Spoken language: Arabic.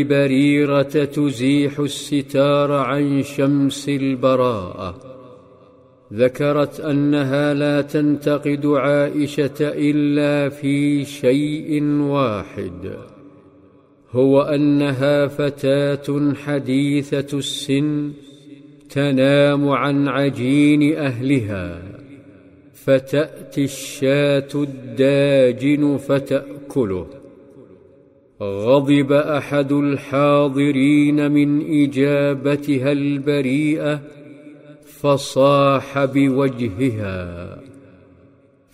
بريرة تزيح الستار عن شمس البراءة. ذكرت أنها لا تنتقد عائشة إلا في شيء واحد، هو أنها فتاة حديثة السن تنام عن عجين أهلها، فتأتي الشاة الداجن فتأكله. غضب أحد الحاضرين من إجابتها البريئة، فصاح بوجهها: